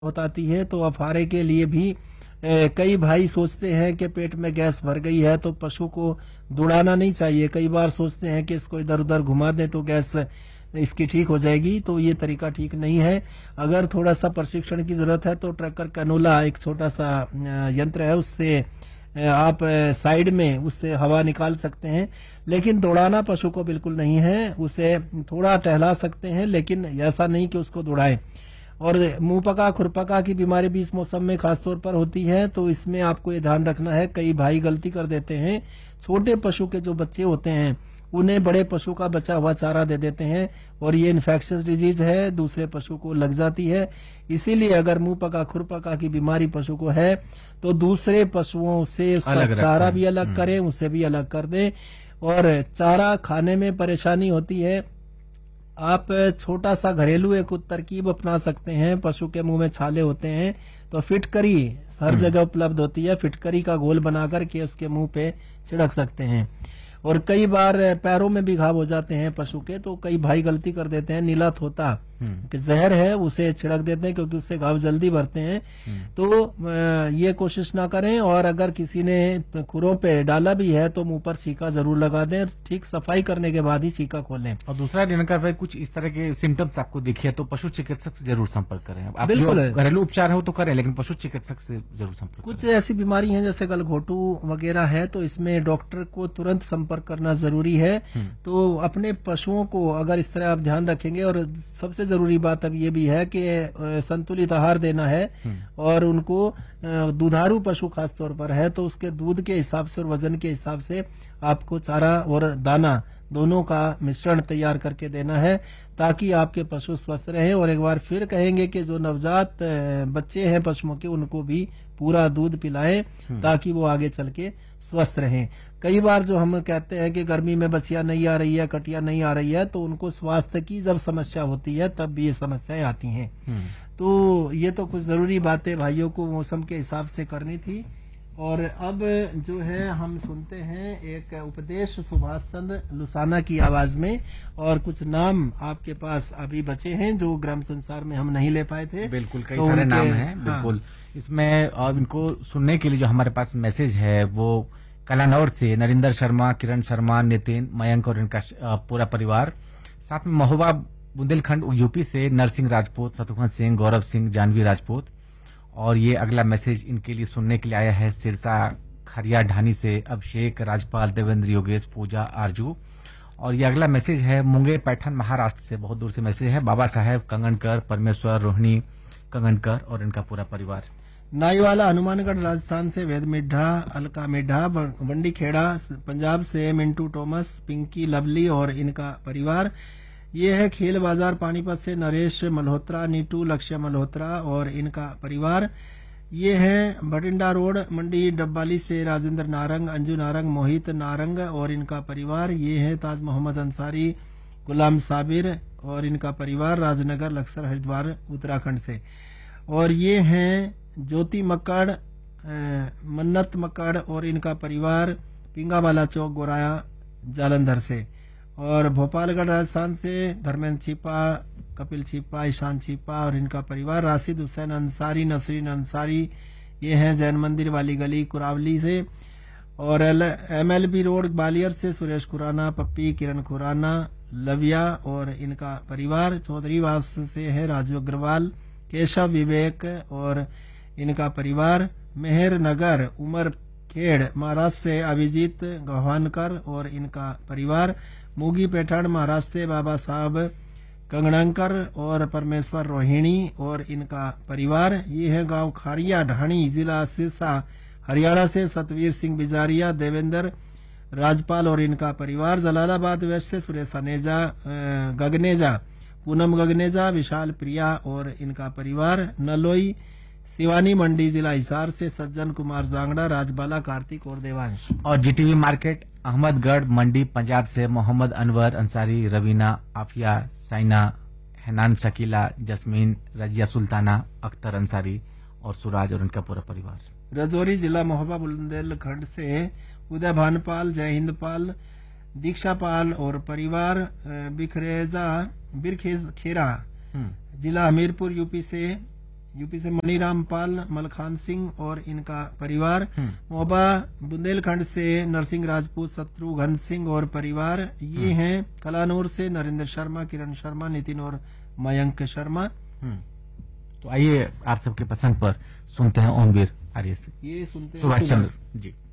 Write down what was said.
बताती है। तो अफारे के लिए भी कई भाई सोचते हैं कि पेट में गैस भर गई है तो पशु को दौड़ाना नहीं चाहिए। कई बार सोचते हैं कि इसको इधर उधर घुमा दें तो गैस इसकी ठीक हो जाएगी, तो ये तरीका ठीक नहीं है। अगर थोड़ा सा प्रशिक्षण की जरूरत है तो ट्रैकर कैनोला एक छोटा सा यंत्र है, उससे आप साइड में उससे हवा निकाल सकते हैं। लेकिन दौड़ाना पशु को बिल्कुल नहीं है, उसे थोड़ा टहला सकते हैं लेकिन ऐसा नहीं कि उसको दौड़ाएं। और मुंह पका खुरपका की बीमारी भी इस मौसम में खासतौर पर होती है, तो इसमें आपको ये ध्यान रखना है। कई भाई गलती कर देते हैं, छोटे पशु के जो बच्चे होते हैं उन्हें बड़े पशु का बचा हुआ चारा दे देते हैं और ये इन्फेक्शियस डिजीज है, दूसरे पशु को लग जाती है। इसीलिए अगर मुंह पका खुरपका की बीमारी पशु को है तो दूसरे पशुओं से उसका चारा भी अलग करें, उसे भी अलग कर दें। और चारा खाने में परेशानी होती है, आप छोटा सा घरेलू एक तरकीब अपना सकते हैं। पशु के मुंह में छाले होते हैं तो फिटकरी हर जगह उपलब्ध होती है, फिटकरी का घोल बना करके उसके मुंह पे छिड़क सकते हैं। और कई बार पैरों में भी घाव हो जाते हैं पशु के, तो कई भाई गलती कर देते हैं, नीला थोता कि जहर है उसे छिड़क देते हैं क्योंकि उससे घाव जल्दी भरते हैं। तो ये कोशिश ना करें। और अगर किसी ने खुरों पे डाला भी है तो मुंह पर छीका जरूर लगा दें, ठीक सफाई करने के बाद ही छीका खोलें। और दूसरा दिनकर भाई, कुछ इस तरह के सिम्टम्स आपको दिखे तो पशु चिकित्सक से जरूर संपर्क करें। आप बिल्कुल घरेलू उपचार हो तो करें, लेकिन पशु चिकित्सक से जरूर संपर्क कुछ ऐसी बीमारी है जैसे गलघोटू वगैरह है तो इसमें डॉक्टर को तुरंत संपर्क करना जरूरी है। तो अपने पशुओं को अगर इस तरह आप ध्यान रखेंगे, और सबसे जरूरी बात अब ये भी है कि संतुलित आहार देना है। और उनको दुधारू पशु खासतौर पर है तो उसके दूध के हिसाब से और वजन के हिसाब से आपको चारा और दाना दोनों का मिश्रण तैयार करके देना है ताकि आपके पशु स्वस्थ रहें। और एक बार फिर कहेंगे कि जो नवजात बच्चे हैं पशुओं के उनको भी पूरा दूध पिलाएं ताकि वो आगे चल के स्वस्थ रहें। कई बार जो हम कहते हैं कि गर्मी में बछिया नहीं आ रही है, कटिया नहीं आ रही है, तो उनको स्वास्थ्य की जब समस्या होती है तब भी ये समस्याएं आती हैं। तो ये तो कुछ जरूरी बातें भाइयों को मौसम के हिसाब से करनी थी। और अब जो है हम सुनते हैं एक उपदेश सुभाष चंद्र लुसाना की आवाज में, और कुछ नाम आपके पास अभी बचे हैं जो ग्राम संसार में हम नहीं ले पाए थे। बिल्कुल, कई सारे नाम हैं। बिल्कुल, इसमें और इनको सुनने के लिए जो हमारे पास मैसेज है वो कलानौर से नरेंद्र शर्मा, किरण शर्मा, नितिन, मयंक और इनका पूरा परिवार। साथ में महोबा बुंदेलखंड यूपी से नरसिंह राजपूत, शत्रुघ्न सिंह, गौरव सिंह, जानवी राजपूत। और ये अगला मैसेज इनके लिए सुनने के लिए आया है सिरसा खरिया ढानी से अभिषेक, राजपाल, देवेंद्र, योगेश, पूजा, आरजू। और ये अगला मैसेज है मुंगेर पैठन महाराष्ट्र से, बहुत दूर से मैसेज है, बाबा साहेब कंगनकर, परमेश्वर, रोहिणी कंगनकर और इनका पूरा परिवार। नाईवाला हनुमानगढ़ राजस्थान से वेद मिड्ढा, अलका मिड्ढा, बंडी खेड़ा पंजाब से मिंटू टोमस, पिंकी लवली और इनका परिवार। ये है खेल बाजार पानीपत से नरेश मल्होत्रा, नीटू, लक्ष्य मल्होत्रा और इनका परिवार। ये है भटिंडा रोड मंडी डब्बाली से राजेंद्र नारंग, अंजू नारंग, मोहित नारंग और इनका परिवार। ये है ताज मोहम्मद अंसारी, गुलाम साबिर और इनका परिवार, राजनगर लक्सर हरिद्वार उत्तराखंड से। और ये हैं ज्योति मक्कड़, मन्नत मक्कड़ और इनका परिवार, पिंगावाला चौक गोराया जालंधर से। और भोपालगढ़ राजस्थान से धर्मेंद्र छिपा, कपिल छिपा, ईशान छिपा और इनका परिवार, राशिद हुसैन अंसारी, नसरीन अंसारी। ये हैं जैन मंदिर वाली गली कुरावली से। और MLB रोड ग्वालियर से सुरेश खुराना, पप्पी, किरण खुराना, लविया और इनका परिवार। चौधरीवास से है राजू अग्रवाल, केशव, विवेक और इनका परिवार। मेहर नगर उमर खेड़ महाराष्ट्र से अभिजीत गव्हानकर और इनका परिवार। मूगी पैठण महाराष्ट्र से बाबा साहब कंगणकर और परमेश्वर, रोहिणी और इनका परिवार। ये है गांव खारिया ढाणी, जिला सिरसा, हरियाणा से सतवीर सिंह बिजारिया, देवेंद्र, राजपाल और इनका परिवार। जलालाबाद वेस्ट से सुरेश अनेजा, गगनेजा, पूनम गगनेजा, विशाल प्रिया और इनका परिवार। नलोई सिवानी मंडी जिला हिसार से सज्जन कुमार जांगड़ा, राजबाला, कार्तिक और देवांश। और GTV मार्केट अहमदगढ़ मंडी पंजाब से मोहम्मद अनवर अंसारी, रवीना, आफिया, साइना, हैनान शकीला, जस्मीन, रजिया सुल्ताना, अख्तर अंसारी और सुराज और उनका पूरा परिवार। रजौरी जिला महोबा बुंदेलखंड से उदय भानपाल, जय हिंद पाल, दीक्षा पाल और परिवार। बिरखेरा जिला हमीरपुर यूपी से यूपी से मणिराम पाल, मलखान सिंह और इनका परिवार। मोबा बुंदेलखंड से नरसिंह राजपूत, शत्रुघ्न सिंह और परिवार। ये हैं कलानौर से नरेंद्र शर्मा, किरण शर्मा, नितिन और मयंक शर्मा। तो आइए आप सबके पसंद पर सुनते हैं ओमवीर आर्य से ये सुनते हैं सुभाष चंद्र जी।